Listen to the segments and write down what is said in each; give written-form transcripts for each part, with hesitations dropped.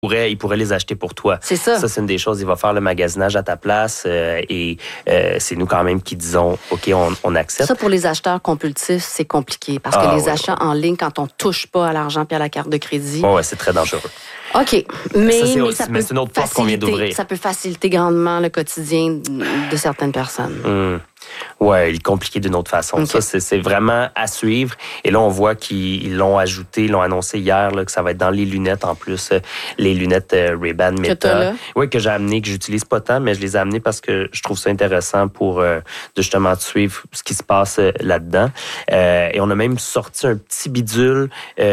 il pourrait les acheter pour toi. C'est ça. Ça, c'est une des choses. Il va faire le magasinage à ta place et c'est nous quand même qui disons, OK, on accepte. Ça, pour les acheteurs compulsifs, c'est compliqué parce que les achats en ligne, quand on touche pas à l'argent puis à la carte de crédit... Oui, c'est très dangereux. OK. Mais c'est une autre porte qu'on vient d'ouvrir. Ça peut faciliter grandement le quotidien de certaines personnes. Oui, compliqué d'une autre façon. Okay. Ça, c'est vraiment à suivre. Et là, on voit qu'ils l'ont ajouté, ils l'ont annoncé hier, là, que ça va être dans les lunettes en plus, les lunettes Ray-Ban Meta. Oui, que j'ai amené, que j'utilise pas tant, mais je les ai amenées parce que je trouve ça intéressant pour justement suivre ce qui se passe là-dedans. Et on a même sorti un petit bidule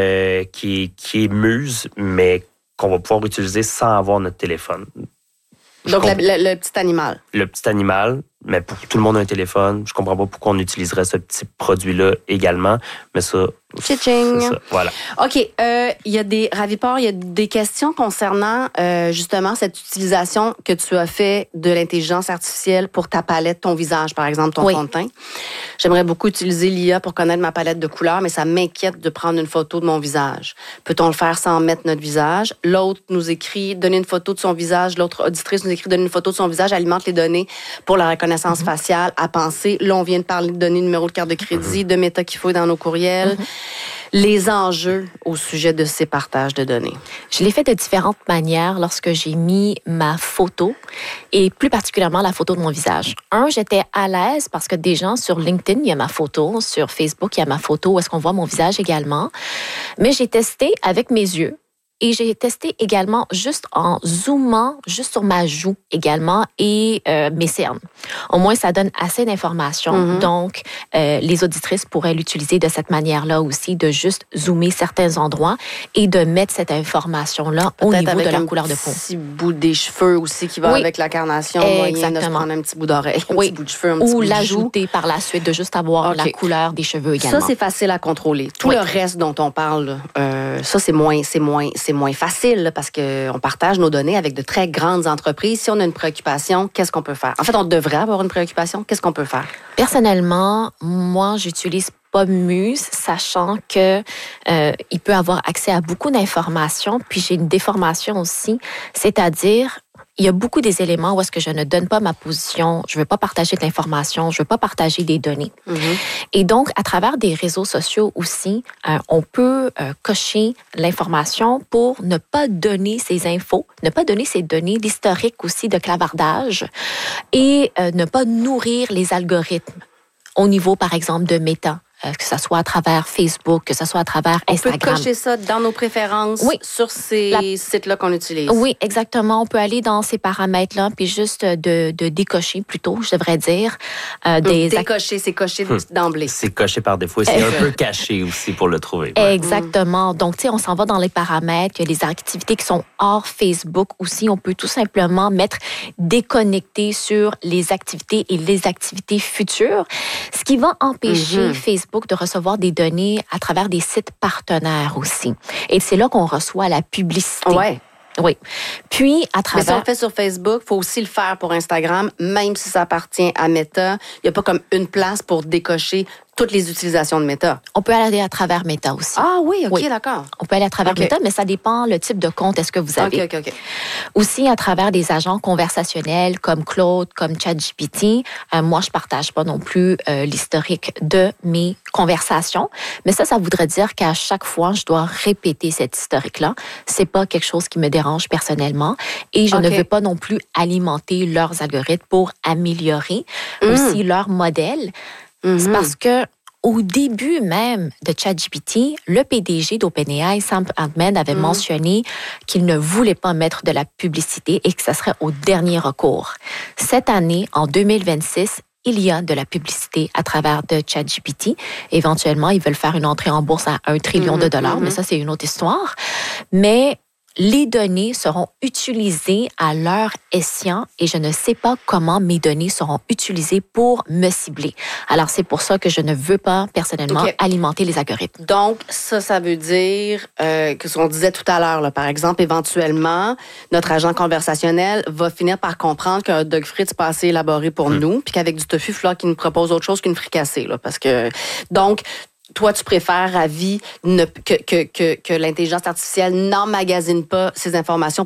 qui est Muse, mais qu'on va pouvoir utiliser sans avoir notre téléphone. Donc, le petit animal. Le petit animal, mais pour tout le monde a un téléphone. Je comprends pas pourquoi on utiliserait ce petit produit-là également, mais ça... Tching. C'est ça, voilà. OK. Il y a des Raviport, il y a des questions concernant justement cette utilisation que tu as fait de l'intelligence artificielle pour ta palette, ton visage, par exemple, ton fond de teint. J'aimerais beaucoup utiliser l'IA pour connaître ma palette de couleurs, mais ça m'inquiète de prendre une photo de mon visage. Peut-on le faire sans mettre notre visage? L'autre nous écrit, donner une photo de son visage. L'autre auditrice nous écrit, donner une photo de son visage, alimente les données pour la reconnaissance faciale, à penser. Là, on vient de parler de données, numéro de carte de crédit, de méta qu'il faut dans nos courriels. Les enjeux au sujet de ces partages de données. Je l'ai fait de différentes manières lorsque j'ai mis ma photo et plus particulièrement la photo de mon visage. J'étais à l'aise parce que des gens sur LinkedIn, il y a ma photo, sur Facebook, il y a ma photo où est-ce qu'on voit mon visage également. Mais j'ai testé avec mes yeux. Et j'ai testé également juste en zoomant, juste sur ma joue également et mes cernes. Au moins, ça donne assez d'informations. Donc, les auditrices pourraient l'utiliser de cette manière-là aussi, de juste zoomer certains endroits et de mettre cette information-là au niveau de leur couleur de peau. Un petit bout des cheveux aussi qui va avec la carnation. Moyen de se prendre un petit bout d'oreille, un petit bout de cheveux, un petit bout de joue. Ou l'ajouter par la suite, de juste avoir la couleur des cheveux également. Ça, c'est facile à contrôler. Tout le reste dont on parle, ça, c'est moins facile là, parce qu'on partage nos données avec de très grandes entreprises. Si on a une préoccupation, qu'est-ce qu'on peut faire? En fait, on devrait avoir une préoccupation. Qu'est-ce qu'on peut faire? Personnellement, moi, j'utilise pas Muse, sachant que il peut avoir accès à beaucoup d'informations. Puis j'ai une déformation aussi, c'est-à-dire il y a beaucoup des éléments où est-ce que je ne donne pas ma position, je veux pas partager de l'information, je veux pas partager des données. Et donc, à travers des réseaux sociaux aussi, on peut cocher l'information pour ne pas donner ces infos, ne pas donner ces données, l'historique aussi de clavardage et ne pas nourrir les algorithmes au niveau, par exemple, de Meta. Que ce soit à travers Facebook, que ce soit à travers Instagram. On peut cocher ça dans nos préférences sur ces sites-là qu'on utilise. Oui, exactement. On peut aller dans ces paramètres-là, puis juste de décocher plutôt, je devrais dire. Décocher, c'est coché d'emblée. C'est coché par défaut. C'est un peu caché aussi pour le trouver. Ouais. Exactement. Donc, tu sais, on s'en va dans les paramètres. Il y a les activités qui sont hors Facebook aussi. On peut tout simplement mettre déconnecté sur les activités et les activités futures, ce qui va empêcher Facebook de recevoir des données à travers des sites partenaires aussi. Et c'est là qu'on reçoit la publicité. Oui. Puis, à travers... Mais si on le fait sur Facebook, il faut aussi le faire pour Instagram, même si ça appartient à Meta. Il n'y a pas comme une place pour décocher toutes les utilisations de Meta. On peut aller à travers Meta aussi. Ah oui, OK, d'accord. On peut aller à travers Meta, mais ça dépend le type de compte est-ce que vous avez. OK. Aussi, à travers des agents conversationnels comme Claude, comme ChatGPT, moi, je partage pas non plus l'historique de mes conversations, mais ça voudrait dire qu'à chaque fois, je dois répéter cet historique-là. C'est pas quelque chose qui me dérange personnellement et je ne veux pas non plus alimenter leurs algorithmes pour améliorer aussi leur modèle. C'est parce que au début même de ChatGPT, le PDG d'OpenAI, Sam Altman, avait mentionné qu'il ne voulait pas mettre de la publicité et que ça serait au dernier recours. Cette année, en 2026, il y a de la publicité à travers de ChatGPT. Éventuellement, ils veulent faire une entrée en bourse à 1 trillion de dollars, mais ça, c'est une autre histoire. Mais les données seront utilisées à leur escient et je ne sais pas comment mes données seront utilisées pour me cibler. Alors, c'est pour ça que je ne veux pas, personnellement, alimenter les algorithmes. Donc, ça veut dire que ce qu'on disait tout à l'heure, là, par exemple, éventuellement, notre agent conversationnel va finir par comprendre qu'un dog frit, c'est pas assez élaboré pour nous, puis qu'avec du tofu, il faut qu'il nous propose autre chose qu'une fricassée. Là, parce que, donc, toi, tu préfères à vie que l'intelligence artificielle n'emmagasine pas ces informations